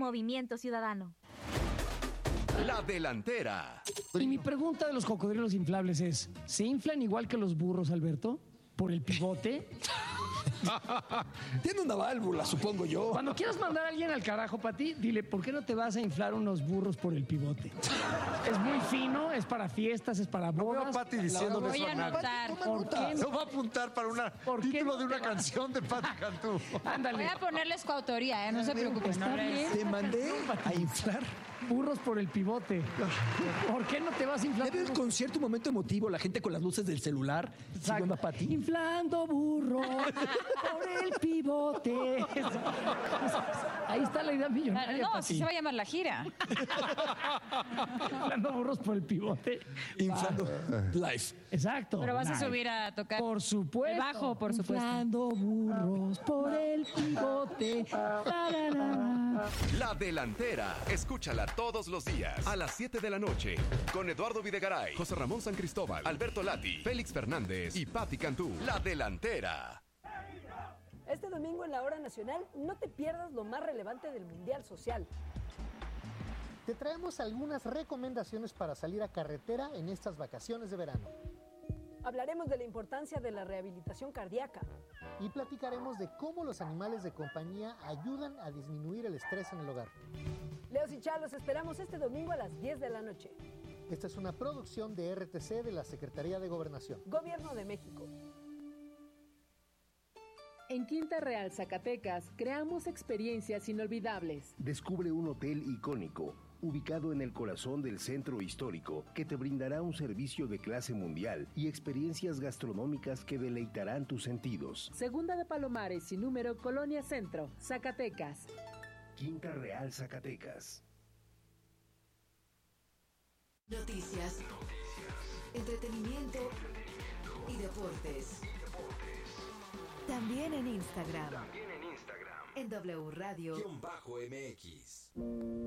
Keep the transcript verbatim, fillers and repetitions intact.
Movimiento Ciudadano. La delantera. Y mi pregunta de los cocodrilos inflables es, ¿se inflan igual que los burros, Alberto? ¿Por el pivote? Tiene una válvula, supongo yo. Cuando quieras mandar a alguien al carajo, Pati, dile, ¿por qué no te vas a inflar unos burros por el pivote? Es muy fino, es para fiestas, es para No veo bodas. a Pati diciéndole Voy eso a a nadie. anotar. ¿Por qué Se no? va a apuntar para un ¿Por qué título no de una te va? canción de Pati Cantú. Ándale. Voy a ponerles coautoría, ¿eh? No se preocupen. Está no les- bien. Te mandé a inflar. Burros por el pivote. ¿Por qué no te vas a inflar? Debe el burros? concierto un momento emotivo, la gente con las luces del celular. Siguiendo a Pati. Inflando burros por el pivote. Ahí está la idea millonaria, No, Pati. así se va a llamar la gira. Inflando burros por el pivote. Inflando live. Exacto. Pero vas a Live. subir a tocar. Por supuesto. El bajo, por supuesto. Inflando burros por el pivote. La, la, la. La delantera. Escúchala todos los días a las siete de la noche con Eduardo Videgaray, José Ramón San Cristóbal, Alberto Lati, Félix Fernández y Pati Cantú. La delantera. Este domingo en la Hora Nacional no te pierdas lo más relevante del Mundial Social. Te traemos algunas recomendaciones para salir a carretera en estas vacaciones de verano. Hablaremos de la importancia de la rehabilitación cardíaca. Y platicaremos de cómo los animales de compañía ayudan a disminuir el estrés en el hogar. Leos y Chá, los esperamos este domingo a las diez de la noche. Esta es una producción de R T C de la Secretaría de Gobernación. Gobierno de México. En Quinta Real, Zacatecas, creamos experiencias inolvidables. Descubre un hotel icónico, ubicado en el corazón del centro histórico, que te brindará un servicio de clase mundial y experiencias gastronómicas que deleitarán tus sentidos. Segunda de Palomares y número Colonia Centro, Zacatecas. Quinta Real, Zacatecas. Noticias, entretenimiento y deportes. También en Instagram. También en Instagram. En W Radio. Bajo M X.